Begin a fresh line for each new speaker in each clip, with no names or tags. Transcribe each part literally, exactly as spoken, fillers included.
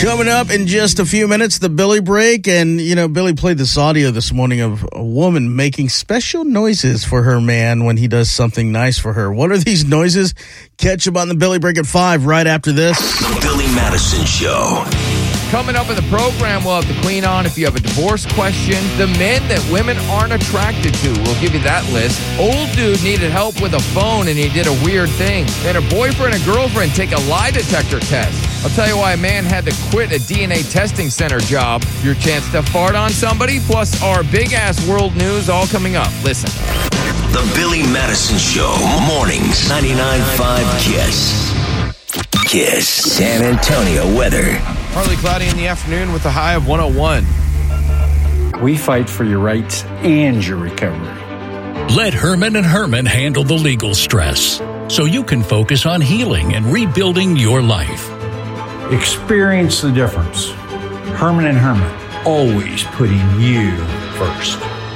Coming up in just a few minutes, the Billy Break. And, you know, Billy played this audio this morning of a woman making special noises for her man when he does something nice for her. What are these noises? Catch him on the Billy Break at five right after this.
The Billy Madison Show.
Coming up in the program, we'll have the Queen on if you have a divorce question. The men that women aren't attracted to. We'll give you that list. Old dude needed help with a phone and he did a weird thing. And a boyfriend and girlfriend take a lie detector test. I'll tell you why a man had to quit a D N A testing center job. Your chance to fart on somebody, plus our big-ass world news all coming up. Listen.
The Billy Madison Show. Mornings. ninety-nine point five KISS. KISS. San Antonio weather.
Partly cloudy in the afternoon with a high of one oh one.
We fight for your rights and your recovery.
Let Herman and Herman handle the legal stress so you can focus on healing and rebuilding your life.
Experience the difference. Herman and Herman, always putting you first.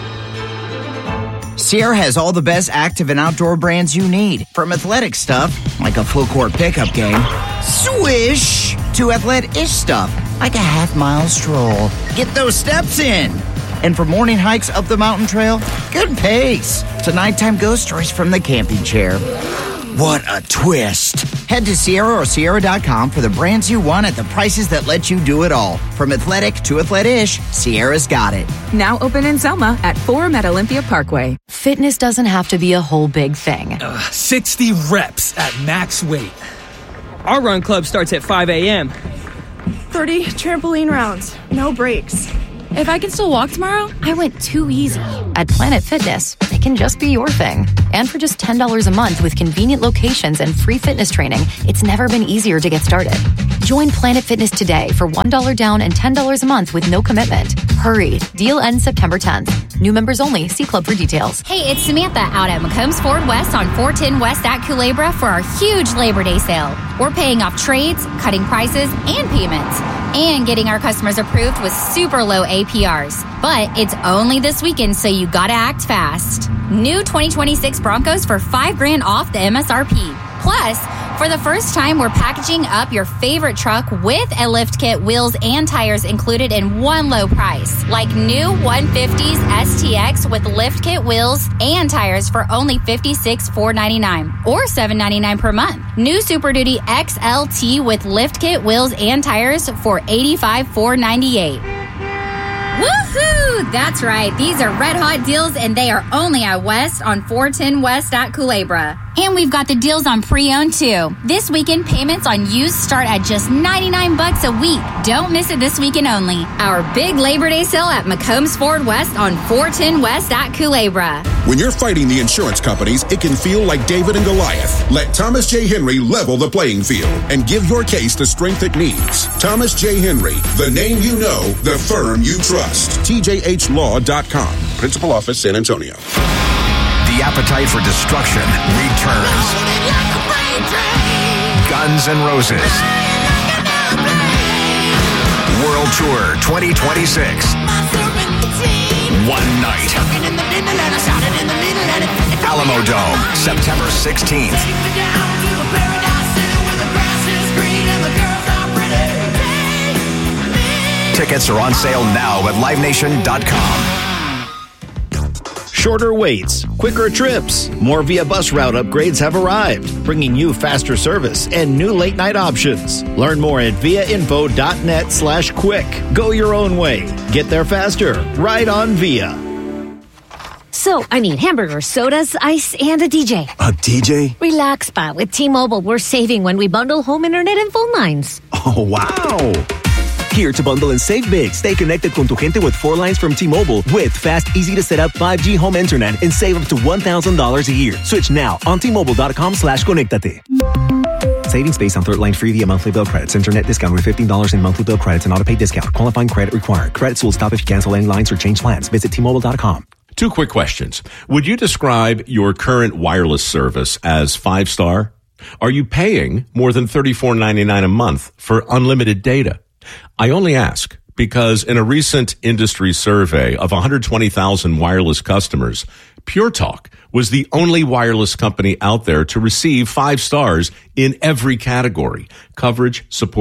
Sierra has all the best active and outdoor brands you need. From athletic stuff, like a full court pickup game, swish, to athletic-ish stuff, like a half-mile stroll. Get those steps in. And for morning hikes up the mountain trail, good pace. To nighttime ghost stories from the camping chair. What a twist. Head to Sierra or Sierra dot com for the brands you want at the prices that let you do it all. From athletic to athletic-ish, Sierra's got it.
Now open in Selma at Forum at Olympia Parkway.
Fitness doesn't have to be a whole big thing.
Uh, sixty reps at max weight. Our run club starts at five a.m.
thirty trampoline rounds, no breaks.
If I can still walk tomorrow, I went too easy. At Planet Fitness, they can just be your thing. And for just ten dollars a month with convenient locations and free fitness training, it's never been easier to get started. Join Planet Fitness today for one dollar down and ten dollars a month with no commitment. Hurry. Deal ends September tenth. New members only. See club for details.
Hey, it's Samantha out at McCombs Ford West on four ten West at Culebra for our huge Labor Day sale. We're paying off trades, cutting prices, and payments, and getting our customers approved with super low A P Rs. But it's only this weekend, so you gotta act fast. New twenty twenty-six Broncos for five grand off the M S R P. Plus, for the first time, we're packaging up your favorite truck with a lift kit, wheels, and tires included in one low price. Like new one fifties S T X with lift kit, wheels, and tires for only fifty-six thousand four hundred ninety-nine dollars or seven hundred ninety-nine dollars per month. New Super Duty X L T with lift kit, wheels, and tires for eighty-five thousand four hundred ninety-eight dollars. Woohoo! That's right. These are red hot deals, and they are only at West on four ten West at Culebra. And we've got the deals on pre-owned too. This weekend, payments on used start at just ninety-nine bucks a week. Don't miss it this weekend only. Our big Labor Day sale at McCombs Ford West on four ten West at Culebra.
When you're fighting the insurance companies, it can feel like David and Goliath. Let Thomas J. Henry level the playing field and give your case the strength it needs. Thomas J. Henry, the name you know, the firm you trust. T J H law dot com. Principal Office, San Antonio.
The appetite for destruction returns. Guns N' Roses. World Tour twenty twenty-six. One night. Alamo Dome, September sixteenth. Tickets are on sale now at live nation dot com.
Shorter waits, quicker trips, more Via bus route upgrades have arrived, bringing you faster service and new late-night options. Learn more at viainfo.net slash quick. Go your own way. Get there faster. Ride on Via.
So, I need hamburgers, sodas, ice, and a D J.
A D J?
Relax, pal. With T-Mobile, we're saving when we bundle home internet and phone lines.
Oh, wow. Here to bundle and save big. Stay connected con tu gente with four lines from T-Mobile with fast, easy-to-set-up five G home internet and save up to one thousand dollars a year. Switch now on T-Mobile.com slash conectate. Savings based on third line free via monthly bill credits. Internet discount with fifteen dollars in monthly bill credits and auto-pay discount. Qualifying credit required. Credits will stop if you cancel any lines or change plans. Visit T Mobile dot com.
Two quick questions. Would you describe your current wireless service as five-star? Are you paying more than thirty-four ninety-nine a month for unlimited data? I only ask because in a recent industry survey of one hundred twenty thousand wireless customers, Pure Talk was the only wireless company out there to receive five stars in every category: coverage, support,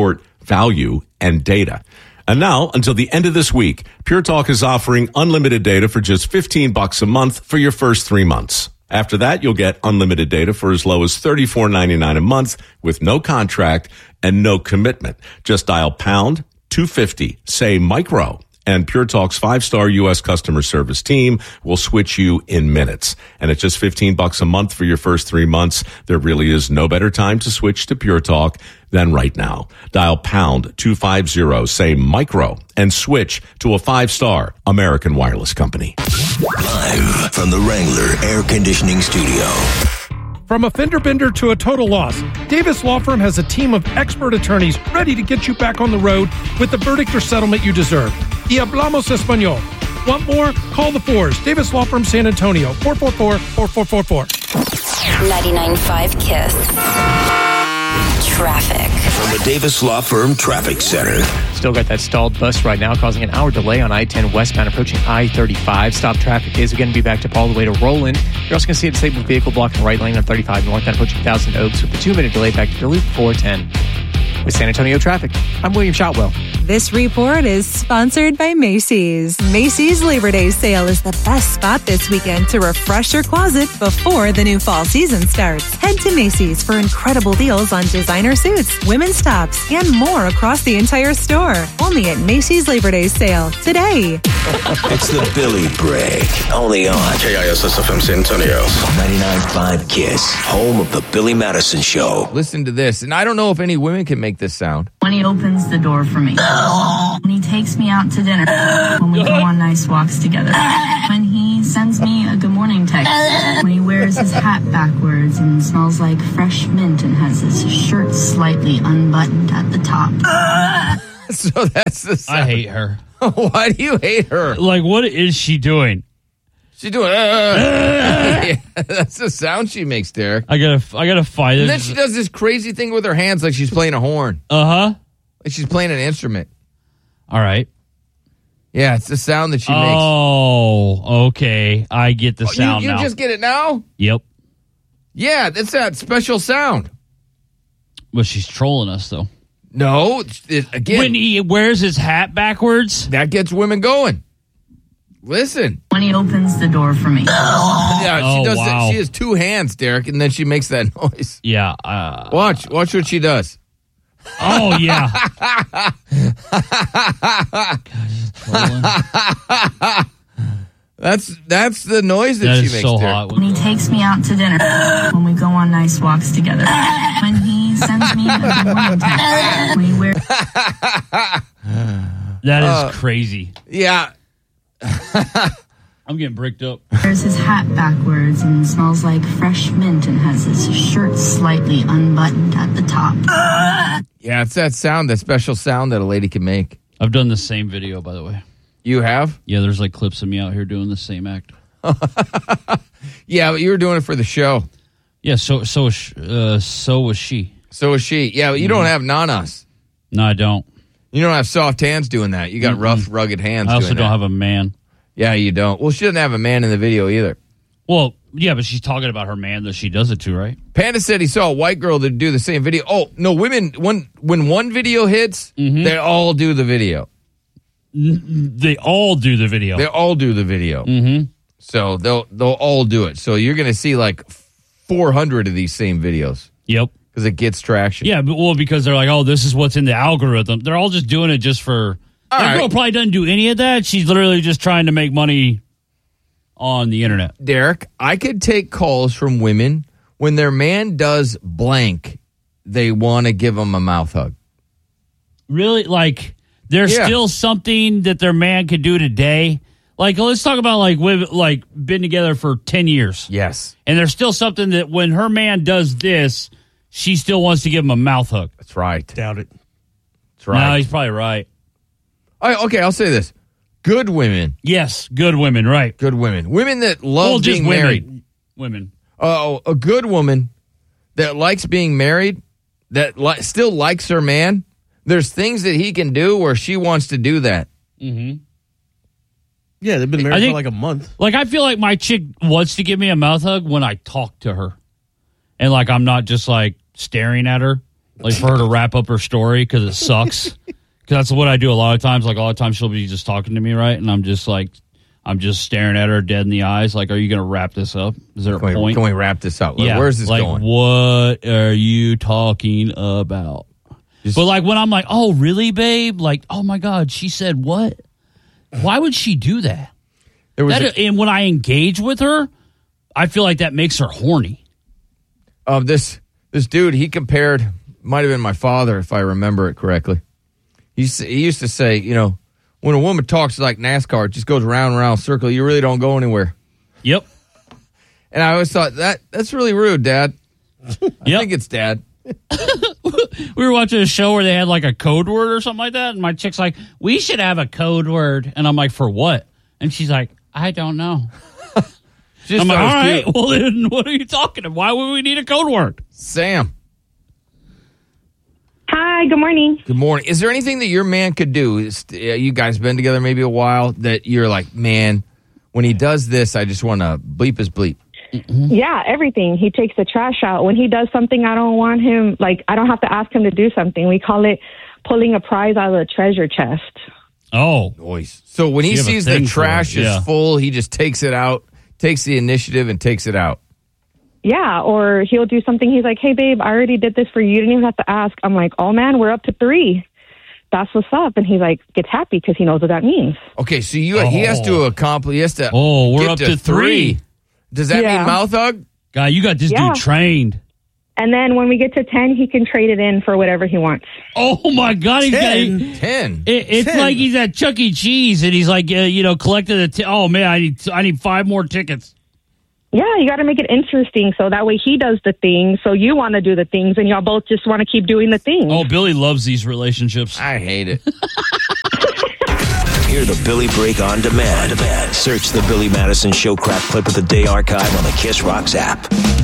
value, and data. And now, until the end of this week, Pure Talk is offering unlimited data for just fifteen bucks a month for your first three months. After that, you'll get unlimited data for as low as thirty-four ninety-nine a month with no contract and no commitment. Just dial pound two fifty, say micro, and Pure Talk's five-star U S customer service team will switch you in minutes. And at just fifteen bucks a month for your first three months, there really is no better time to switch to Pure Talk than right now. Dial pound two fifty, say micro, and switch to a five-star American Wireless company.
Live from the Wrangler Air Conditioning Studio.
From a fender bender to a total loss, Davis Law Firm has a team of expert attorneys ready to get you back on the road with the verdict or settlement you deserve. Y hablamos español. Want more? Call the fours. Davis Law Firm San Antonio, four four four, four four four four.
ninety-nine point five KISS. Traffic.
From the Davis Law Firm Traffic Center.
Still got that stalled bus right now, causing an hour delay on I ten westbound approaching I thirty-five. Stop traffic is going to be backed up all the way to Roland. You're also going to see a disabled vehicle blocking the right lane on thirty-five northbound approaching Thousand Oaks with a two-minute delay back to the loop four ten. With San Antonio traffic, I'm William Shotwell.
This report is sponsored by Macy's. Macy's Labor Day sale is the best spot this weekend to refresh your closet before the new fall season starts. Head to Macy's for incredible deals on designer suits, women's tops, and more across the entire store. Only at Macy's Labor Day sale today.
It's the Billy Break. Only on K I S S F M San Antonio. ninety-nine point five KISS. Home of the Billy Madison Show.
Listen to this, and I don't know if any women can make this sound.
When he opens the door for me. When he takes me out to dinner. When we go on nice walks together. When he sends me a good morning text. When he wears his hat backwards and smells like fresh mint and has his shirt slightly unbuttoned at the top.
So that's the sound.
I hate her.
Why do you hate her?
Like, what is she doing?
She's doing. Uh, yeah, that's the sound she makes, Derek.
I gotta, I gotta fight it.
And then she does this crazy thing with her hands, like she's playing a horn.
Uh huh.
Like she's playing an instrument.
All right.
Yeah, it's the sound that she makes.
Oh, okay. I get the
Oh,
sound
you, you
now.
just get it now?
Yep.
Yeah, that's that special sound.
But she's trolling us, though.
No, it's- it, again,
When he wears his hat backwards,
that gets women going. Listen.
When he opens the door for me.
Yeah, she
Oh,
does.
wow.
That. She has two hands, Derek, and then she makes that noise.
yeah. Uh,
Watch, watch what she does.
oh yeah.
That's that's the noise that,
That
she
is
makes.
so
Derek.
hot.
When he takes me out to dinner. When we go on nice walks together. When he sends me a good morning text. When he wears.
That is
Uh,
crazy.
Yeah.
I'm getting bricked up.
Wears his hat backwards and smells like fresh mint and has his shirt slightly unbuttoned at the top.
Yeah, it's that sound, that special sound that a lady can make.
I've done the same video, by the way.
You have?
Yeah, there's like clips of me out here doing the same act.
Yeah, but you were doing it for the show.
Yeah, so so was sh- uh, so was she.
So was she. Yeah, but you don't have nanas.
No, I don't.
You don't have soft hands doing that. You got
Mm-mm.
rough, rugged hands
I also
doing
don't
that.
have a man.
Yeah, you don't. Well, she doesn't have a man in the video either.
Well, yeah, but she's talking about her man that she does it to, right?
Panda said he saw a white girl that do the same video. Oh, no, women, when, when one video hits,
Mm-hmm.
they all do the video.
They all do the video.
They all do the video.
Mm-hmm.
So they'll they'll all do it. So you're going to see like four hundred of these same videos.
Yep.
Because it gets traction.
Yeah, but, well, because they're like, oh, this is what's in the algorithm. They're all just doing it just for.
All
that
right.
girl probably doesn't do any of that. She's literally just trying to make money on the internet.
Derek, I could take calls from women when their man does blank, they want to give him a mouth hug.
Really? Like, there's
Yeah.
still something that their man could do today. Like, let's talk about like women, like been together for ten years.
Yes.
And there's still something that when her man does this, she still wants to give him a mouth hug.
That's right.
Doubt it.
That's right.
No, he's probably right.
All right, okay, I'll say this. Good women.
Yes, good women, right.
Good women. Women that love
Well, just
being
women.
married.
Women.
Oh, a good woman that likes being married, that li- still likes her man. There's things that he can do where she wants to do that.
Mm-hmm.
Yeah, they've been married
I think-
for like a month.
Like, I feel like my chick wants to give me a mouth hug when I talk to her. And, like, I'm not just, like, staring at her. like for her to wrap up her story because it sucks. Because that's what I do a lot of times. Like, a lot of times she'll be just talking to me, right? And I'm just like, I'm just staring at her dead in the eyes. Like, are you going to wrap this up? Is there a
can we,
point?
Can we wrap this up?
Yeah.
Where's this
like,
going?
What are you talking about? Just, but like when I'm like, oh, really, babe? Like, oh my God, she said what? Why would she do that?
There was
that
a,
and when I engage with her, I feel like that makes her horny.
Of uh, this this dude, he compared, might have been my father if I remember it correctly. He, he used to say, you know, when a woman talks like NASCAR, it just goes round and round circle. You really don't go anywhere.
Yep.
And I always thought that that's really rude, Dad. I
yep.
think it's Dad.
We were watching a show where they had like a code word or something like that, and my chick's like, we should have a code word. And I'm like, for what? And she's like, I don't know.
Just
I'm like, all right,
cute.
well then what are you talking about? Why would we need a code word?
Sam.
Hi, good morning.
Good morning. Is there anything that your man could do? Is, uh, you guys been together maybe a while that you're like, man, when he does this, I just want to bleep his bleep.
Mm-hmm. Yeah, everything. He takes the trash out. When he does something I don't want him, like I don't have to ask him to do something. We call it pulling a prize out of the treasure chest.
Oh.
Nice. So when he sees the trash
yeah.
is full, he just takes it out, takes the initiative and takes it out.
Yeah, or he'll do something. He's like, hey, babe, I already did this for you. You didn't even have to ask. I'm like, oh, man, we're up to three. That's what's up. And he's like, gets happy because he knows what that means.
Okay, so you oh. he has to accomplish, he has to
Oh, we're
get
up
to,
to three.
three. Does that
Yeah.
mean mouth hug?
God, you got this
Yeah.
dude trained.
And then when we get to ten, he can trade it in for whatever he wants.
Oh, my God. He's
Ten?
got,
Ten?
It, it's
Ten.
like he's at Chuck E. Cheese, and he's like, uh, you know, collecting the, t- oh, man, I need, I need five more tickets.
Yeah, you got to make it interesting so that way he does the things, so you want to do the things, and y'all both just want to keep doing the things.
Oh, Billy loves these relationships.
I hate it.
Hear the Billy Break on demand. Search the Billy Madison Show Crap Clip of the Day archive on the Kiss Rocks app.